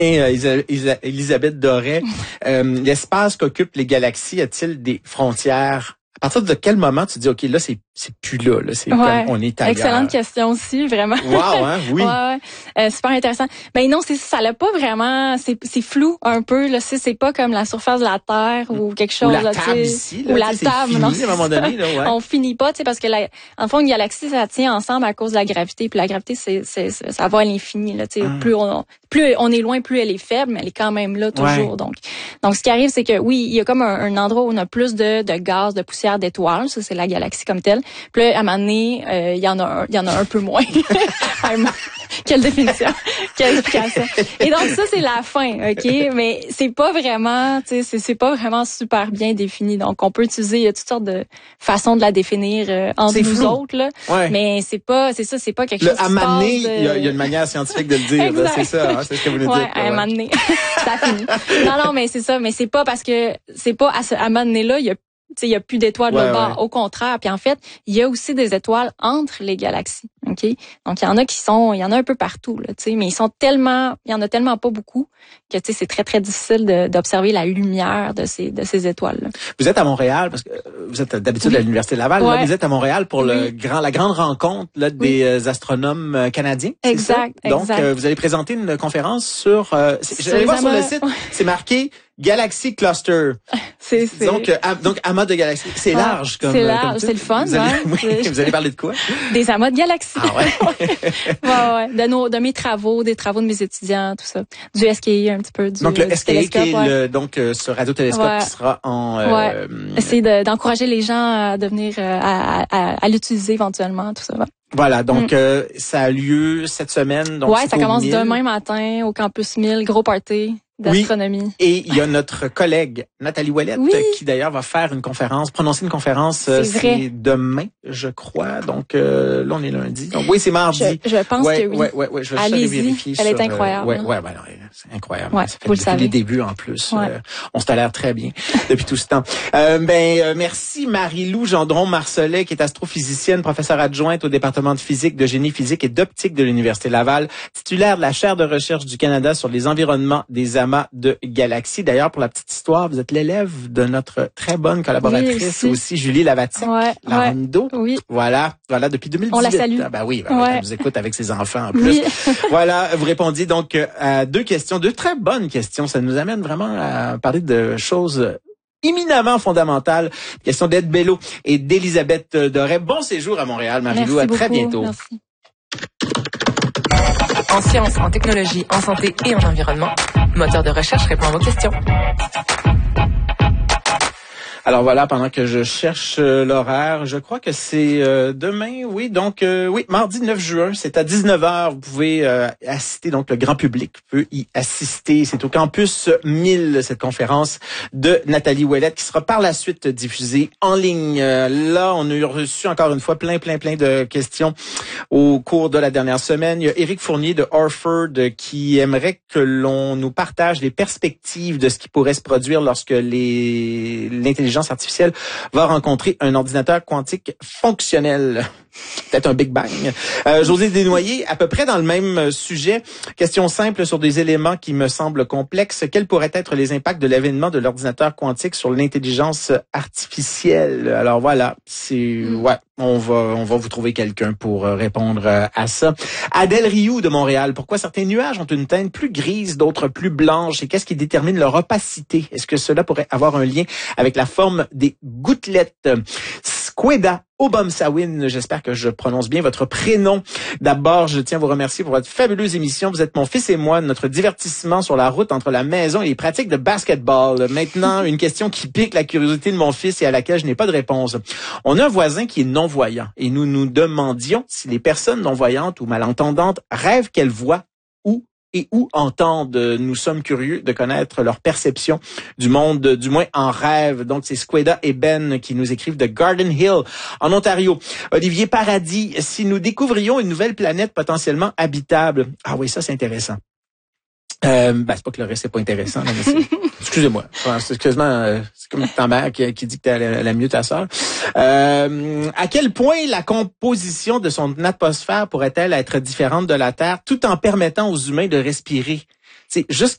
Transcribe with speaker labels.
Speaker 1: Elisabeth Doré, l'espace qu'occupent les galaxies a-t-il des frontières? À partir de quel moment tu dis, OK, là, c'est plus là, c'est comme on est ailleurs?
Speaker 2: Excellente question aussi, vraiment.
Speaker 1: Wow, hein, oui.
Speaker 2: Super intéressant. Ben non, ça l'a pas vraiment, c'est flou un peu, là, c'est pas comme la surface de la Terre ou quelque chose,
Speaker 1: ou la table ici, là,
Speaker 2: ou la table,
Speaker 1: fini,
Speaker 2: non,
Speaker 1: à un moment donné, là, ouais.
Speaker 2: On finit pas, tu sais, parce que en fond, une galaxie, ça tient ensemble à cause de la gravité, puis la gravité, ça va à l'infini, là, tu sais, plus on est loin, plus elle est faible, mais elle est quand même là toujours. Donc ce qui arrive, c'est que oui, il y a comme un endroit où on a plus de gaz, de poussière, d'étoiles, ça c'est la galaxie comme telle. Puis là, à un moment donné, il y en a un peu moins. Quelle définition, quelle explication. Et donc ça c'est la fin, OK, mais c'est pas vraiment, tu sais, c'est pas vraiment super bien défini. Donc on peut utiliser toutes sortes de façons de la définir entre nous autres là, mais c'est pas quelque chose qui se passe.
Speaker 1: À m'amener, il y a une manière scientifique de le dire, là, c'est ça, hein, c'est ce que vous voulez dire.
Speaker 2: À m'amener. Ça finit. Non, mais c'est ça, mais c'est pas parce que c'est pas à m'amener là, il y a plus d'étoiles de bord. Au contraire. Puis en fait, il y a aussi des étoiles entre les galaxies. OK? Donc, il y en a un peu partout, là, tu sais, mais il y en a tellement pas beaucoup que, tu sais, c'est très, très difficile d'observer la lumière de ces étoiles-là.
Speaker 1: Vous êtes à Montréal, parce que vous êtes d'habitude à l'Université de Laval. Là, vous êtes à Montréal pour la grande rencontre, là, des astronomes canadiens.
Speaker 2: Exact.
Speaker 1: Donc, vous allez présenter une conférence sur, j'allais voir sur le site, c'est marqué Galaxy Cluster. Donc, amas de galaxies. C'est large comme.
Speaker 2: C'est large, c'est le fun,
Speaker 1: vous allez parler de quoi?
Speaker 2: Des amas de galaxies.
Speaker 1: Ah ouais?
Speaker 2: De mes travaux, des travaux de mes étudiants, tout ça. Du SKI, un petit peu,
Speaker 1: donc, le SKI qui est ce radiotélescope qui sera en,
Speaker 2: essayer d'encourager les gens à devenir, à l'utiliser éventuellement, tout ça.
Speaker 1: Voilà, donc ça a lieu cette semaine. Donc
Speaker 2: ça commence demain matin au campus 1000, gros party d'astronomie.
Speaker 1: Oui. Et il y a notre collègue Nathalie Ouellette qui d'ailleurs va faire prononcer une conférence c'est demain, je crois. Donc là on est lundi. Donc oui, c'est mardi.
Speaker 2: Je pense que oui.
Speaker 1: Ouais, je vais aller vérifier.
Speaker 2: Elle est incroyable.
Speaker 1: C'est incroyable.
Speaker 2: Ouais,
Speaker 1: ça fait depuis les débuts en plus. On se tolère très bien depuis tout ce temps. Merci Marie-Lou Gendron-Marcelet qui est astrophysicienne, professeure adjointe au département de physique, de génie physique et d'optique de l'Université Laval, titulaire de la chaire de recherche du Canada sur les environnements des amas de galaxies. D'ailleurs, pour la petite histoire, vous êtes l'élève de notre très bonne collaboratrice aussi, Julie Lavati. Larando.
Speaker 2: Oui.
Speaker 1: Voilà, depuis 2018.
Speaker 2: On la salue.
Speaker 1: Elle nous écoute avec ses enfants en plus. Voilà, vous répondiez donc à deux très bonnes questions. Ça nous amène vraiment à parler de choses éminemment fondamentales. Question d'Ed Bello et d'Elisabeth Doré. Bon séjour à Montréal, Marie-Lou. À très bientôt.
Speaker 2: Merci.
Speaker 3: En sciences, en technologie, en santé et en environnement, Moteur de recherche répond à vos questions.
Speaker 1: Alors voilà, pendant que je cherche l'horaire, je crois que c'est demain, oui. Donc, mardi 9 juin, c'est à 19h. Vous pouvez assister, donc le grand public peut y assister. C'est au campus 1000, cette conférence de Nathalie Ouellette qui sera par la suite diffusée en ligne. Là, on a reçu encore une fois plein de questions au cours de la dernière semaine. Il y a Éric Fournier de Orford qui aimerait que l'on nous partage les perspectives de ce qui pourrait se produire lorsque l'intelligence artificielle va rencontrer un ordinateur quantique fonctionnel. Peut-être un Big Bang. José Desnoyers, à peu près dans le même sujet. Question simple sur des éléments qui me semblent complexes. Quels pourraient être les impacts de l'avènement de l'ordinateur quantique sur l'intelligence artificielle? Alors voilà, on va vous trouver quelqu'un pour répondre à ça. Adèle Rioux de Montréal. Pourquoi certains nuages ont une teinte plus grise, d'autres plus blanches? Et qu'est-ce qui détermine leur opacité? Est-ce que cela pourrait avoir un lien avec la forme des gouttelettes? Squeda Obamsawin, j'espère que je prononce bien votre prénom. D'abord, je tiens à vous remercier pour votre fabuleuse émission. Vous êtes mon fils et moi, notre divertissement sur la route entre la maison et les pratiques de basketball. Maintenant, une question qui pique la curiosité de mon fils et à laquelle je n'ai pas de réponse. On a un voisin qui est non-voyant et nous nous demandions si les personnes non-voyantes ou malentendantes rêvent qu'elles voient où entendent. Nous sommes curieux de connaître leur perception du monde, du moins en rêve. Donc, c'est Squeda et Ben qui nous écrivent de Garden Hill, en Ontario. Olivier Paradis, si nous découvrions une nouvelle planète potentiellement habitable. Ah oui, ça, c'est intéressant. C'est pas que le reste, c'est pas intéressant. Là, mais excusez-moi. C'est comme ta mère qui dit que t'es la mieux ta sœur. À quel point la composition de son atmosphère pourrait-elle être différente de la Terre tout en permettant aux humains de respirer? C'est